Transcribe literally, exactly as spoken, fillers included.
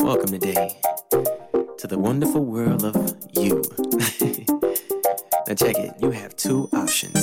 Welcome today to the wonderful world of you. Now check it, you have two options.